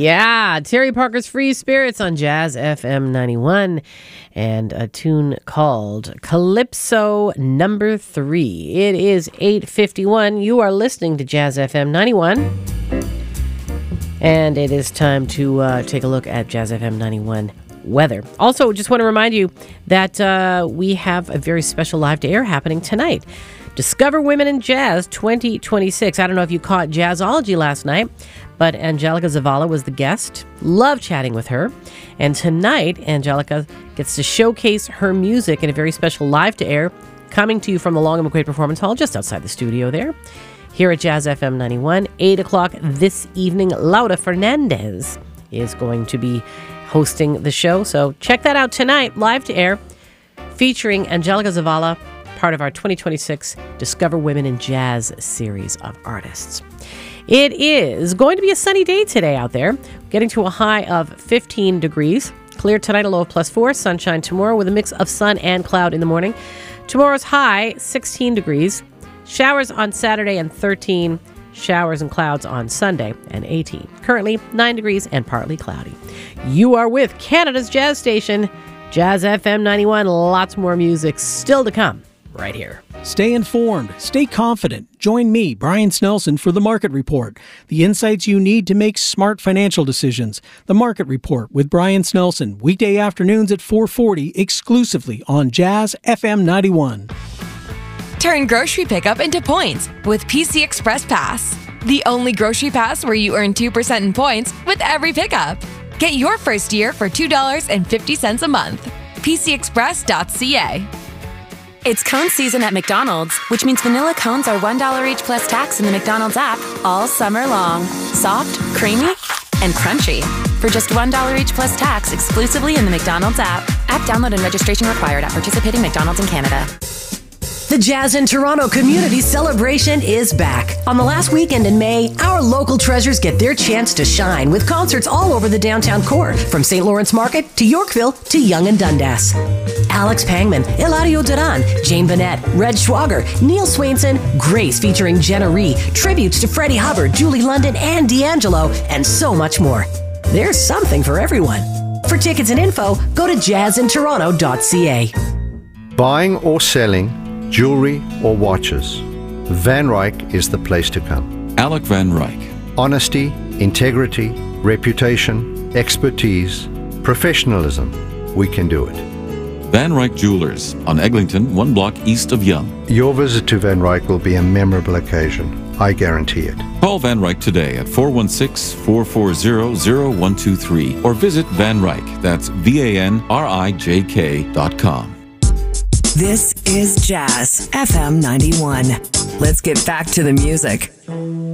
Yeah, Terry Parker's Free Spirits on Jazz FM 91 and a tune called Calypso Number 3. It is 8:51. You are listening to Jazz FM 91. And it is time to take a look at Jazz FM 91 weather. Also, just want to remind you that we have a very special live to air happening tonight. Discover Women in Jazz 2026. I don't know if you caught Jazzology last night, but Angelica Zavala was the guest. Love chatting with her. And tonight, Angelica gets to showcase her music in a very special live to air, coming to you from the Long and McQuaid Performance Hall, just outside the studio there, here at Jazz FM 91. 8 o'clock this evening, Laura Fernandez is going to be hosting the show. So check that out tonight, live to air, featuring Angelica Zavala, part of our 2026 Discover Women in Jazz series of artists. It is going to be a sunny day today out there, getting to a high of 15 degrees. Clear tonight, a low of +4. Sunshine tomorrow with a mix of sun and cloud in the morning. Tomorrow's high, 16 degrees. Showers on Saturday and 13. Showers and clouds on Sunday and 18. Currently 9 degrees and partly cloudy. You are with Canada's Jazz Station, Jazz FM 91. Lots more music still to come right here. Stay informed. Stay confident. Join me, Brian Snelson, for The Market Report. The insights you need to make smart financial decisions. The Market Report with Brian Snelson. Weekday afternoons at 4:40 exclusively on Jazz FM 91. Turn grocery pickup into points with PC Express Pass. The only grocery pass where you earn 2% in points with every pickup. Get your first year for $2.50 a month. PCExpress.ca. It's cone season at McDonald's, which means vanilla cones are $1 each plus tax in the McDonald's app all summer long. Soft, creamy, and crunchy. For just $1 each plus tax exclusively in the McDonald's app. App download and registration required at participating McDonald's in Canada. The Jazz in Toronto Community Celebration is back. On the last weekend in May, our local treasures get their chance to shine with concerts all over the downtown core, from St. Lawrence Market to Yorkville to Yonge and Dundas. Alex Pangman, Eladio Duran, Jane Bennett, Red Schwager, Neil Swainson, Grace featuring Jenna Rhee, tributes to Freddie Hubbard, Julie London, and D'Angelo, and so much more. There's something for everyone. For tickets and info, go to jazzintoronto.ca. Buying or selling jewelry or watches, Van Ryck is the place to come. Alec Van Ryck. Honesty, integrity, reputation, expertise, professionalism. We can do it. Van Ryck Jewelers on Eglinton, 1 block east of Yonge. Your visit to Van Ryck will be a memorable occasion. I guarantee it. Call Van Ryck today at 416-440-0123 or visit Van Ryck. That's VANRIJK.com. This is Jazz FM 91. Let's get back to the music.